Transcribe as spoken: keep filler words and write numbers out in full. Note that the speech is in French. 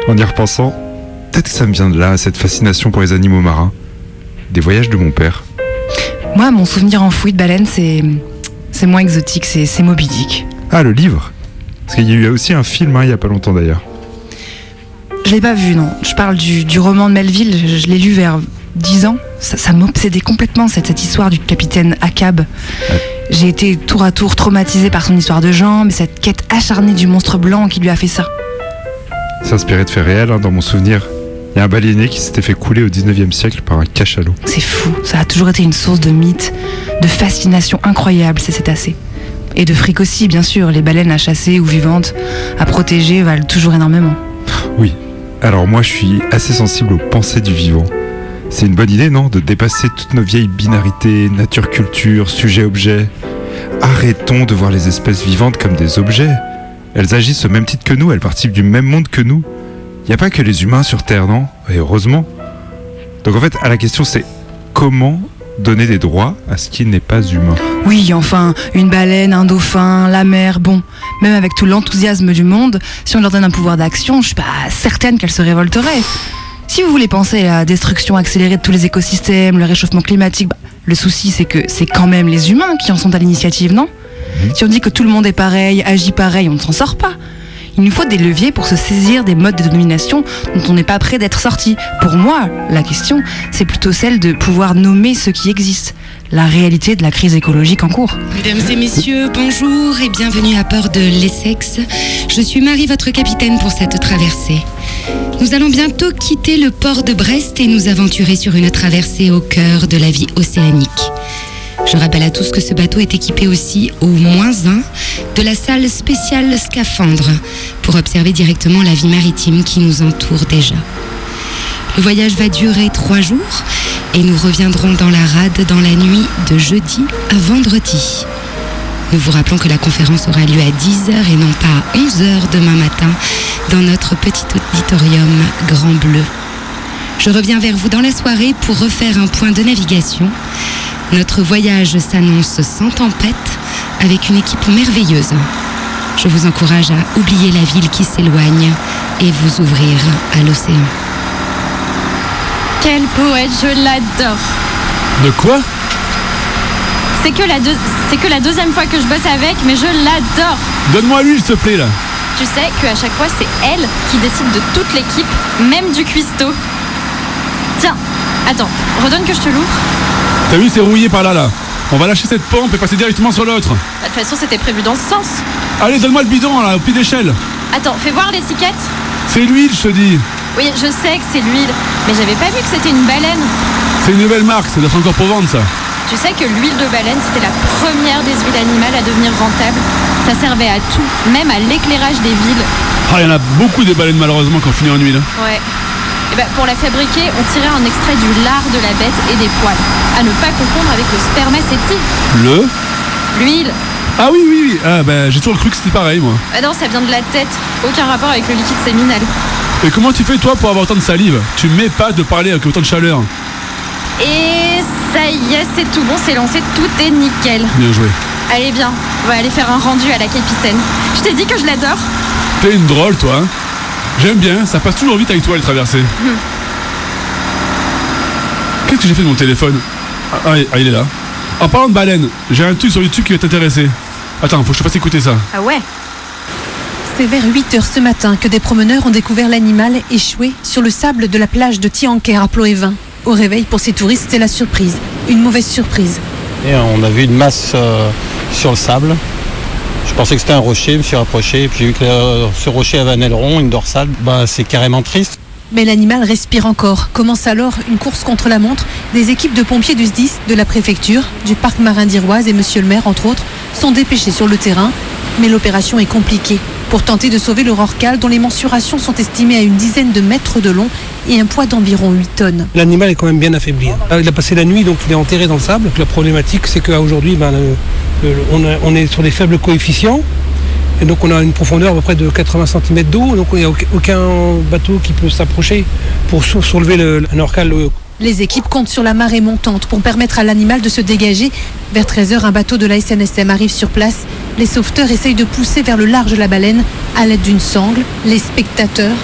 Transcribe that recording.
En y repensant, peut-être que ça me vient de là, cette fascination pour les animaux marins. Des voyages de mon père. Moi, mon souvenir enfoui de baleine, c'est, c'est moins exotique, c'est, c'est Moby Dick. Ah, le livre? Parce qu'il y a eu aussi un film, hein, il y a pas longtemps d'ailleurs. Je l'ai pas vu, non. Je parle du, du roman de Melville, je, je l'ai lu vers dix ans. Ça, ça m'obsédait complètement, cette, cette histoire du capitaine Ahab. Ouais. J'ai été tour à tour traumatisée par son histoire de jambes, cette quête acharnée du monstre blanc qui lui a fait ça. C'est inspiré de faits réels, hein, dans mon souvenir. Il y a un baleinier qui s'était fait couler au dix-neuvième siècle par un cachalot. C'est fou, ça a toujours été une source de mythes, de fascination incroyable, ces cétacés. Et de fric aussi, bien sûr, les baleines à chasser ou vivantes, à protéger, valent toujours énormément. Oui, alors moi je suis assez sensible aux pensées du vivant. C'est une bonne idée, non? De dépasser toutes nos vieilles binarités, nature-culture, sujet-objet. Arrêtons de voir les espèces vivantes comme des objets. Elles agissent au même titre que nous, elles participent du même monde que nous. Il n'y a pas que les humains sur Terre, non? Et heureusement. Donc en fait, à la question c'est comment donner des droits à ce qui n'est pas humain? Oui, enfin, une baleine, un dauphin, la mer, bon, même avec tout l'enthousiasme du monde, si on leur donne un pouvoir d'action, je suis pas certaine qu'elles se révolteraient. Si vous voulez penser à la destruction accélérée de tous les écosystèmes, le réchauffement climatique, bah, le souci c'est que c'est quand même les humains qui en sont à l'initiative, non? Mmh. Si on dit que tout le monde est pareil, agit pareil, on ne s'en sort pas. Il nous faut des leviers pour se saisir des modes de domination dont on n'est pas prêt d'être sorti. Pour moi, la question, c'est plutôt celle de pouvoir nommer ce qui existe, la réalité de la crise écologique en cours. Mesdames et messieurs, bonjour et bienvenue à bord de l'Essex. Je suis Marie, votre capitaine pour cette traversée. Nous allons bientôt quitter le port de Brest et nous aventurer sur une traversée au cœur de la vie océanique. Je rappelle à tous que ce bateau est équipé aussi, au moins un, de la salle spéciale scaphandre pour observer directement la vie maritime qui nous entoure déjà. Le voyage va durer trois jours et nous reviendrons dans la rade dans la nuit de jeudi à vendredi. Nous vous rappelons que la conférence aura lieu à dix heures et non pas à onze heures demain matin dans notre petit auditorium Grand Bleu. Je reviens vers vous dans la soirée pour refaire un point de navigation. Notre voyage s'annonce sans tempête, avec une équipe merveilleuse. Je vous encourage à oublier la ville qui s'éloigne et vous ouvrir à l'océan. Quel poète, je l'adore. De quoi? C'est que, la deux... c'est que la deuxième fois que je bosse avec, mais je l'adore. Donne-moi lui, s'il te plaît, là. Tu sais qu'à chaque fois, c'est elle qui décide de toute l'équipe, même du cuistot. Tiens, attends, redonne que je te l'ouvre. T'as vu, c'est rouillé par là, là. On va lâcher cette pompe et passer directement sur l'autre. Bah, de toute façon, c'était prévu dans ce sens. Allez, donne-moi le bidon, là, au pied d'échelle. Attends, fais voir l'étiquette. C'est l'huile, je te dis. Oui, je sais que c'est l'huile, mais j'avais pas vu que c'était une baleine. C'est une nouvelle marque, ça doit être encore pour vendre, ça. Tu sais que l'huile de baleine, c'était la première des huiles animales à devenir rentable. Ça servait à tout, même à l'éclairage des villes. Ah, il y en a beaucoup des baleines, malheureusement, qui ont fini en huile. Ouais. Et ben, pour la fabriquer, on tirait un extrait du lard de la bête et des poils. À ne pas confondre avec le spermacétique. Le L'huile. Ah oui, oui, oui. Ah, bah, j'ai toujours cru que c'était pareil, moi. Ah non, ça vient de la tête. Aucun rapport avec le liquide séminal. Et comment tu fais, toi, pour avoir autant de salive? Tu m'épates de parler avec autant de chaleur. Et ça y est, c'est tout bon, c'est lancé, tout est nickel. Bien joué. Allez, viens, on va aller faire un rendu à la capitaine. Je t'ai dit que je l'adore. T'es une drôle, toi. Hein. J'aime bien, ça passe toujours vite avec toi, les traversées. Hum. Qu'est-ce que j'ai fait de mon téléphone? ah, ah, il est là. En parlant de baleine, j'ai un truc sur YouTube qui va t'intéresser. Attends, faut que je te fasse écouter ça. Ah ouais? C'est vers huit heures ce matin que des promeneurs ont découvert l'animal échoué sur le sable de la plage de Tianquer à Ploévin. Au réveil, pour ces touristes, c'est la surprise. Une mauvaise surprise. Et on a vu une masse euh, sur le sable. Je pensais que c'était un rocher, je me suis rapproché, et puis j'ai vu que euh, ce rocher avait un aileron, une dorsale. Bah, c'est carrément triste. Mais l'animal respire encore. Commence alors une course contre la montre. Des équipes de pompiers du S D I S, de la préfecture, du parc marin d'Iroise et monsieur le maire, entre autres, sont dépêchés sur le terrain. Mais l'opération est compliquée. Pour tenter de sauver le rorqual, dont les mensurations sont estimées à une dizaine de mètres de long et un poids d'environ huit tonnes. L'animal est quand même bien affaibli. Il a passé la nuit, donc il est enterré dans le sable. La problématique, c'est qu'aujourd'hui, ben, le, le, on, a, on est sur des faibles coefficients. Et donc on a une profondeur à peu près de quatre-vingts centimètres d'eau. Donc il n'y a aucun bateau qui peut s'approcher pour soulever le, un orcal. Les équipes comptent sur la marée montante pour permettre à l'animal de se dégager. Vers treize heures, un bateau de la S N S M arrive sur place. Les sauveteurs essayent de pousser vers le large la baleine à l'aide d'une sangle. Les spectateurs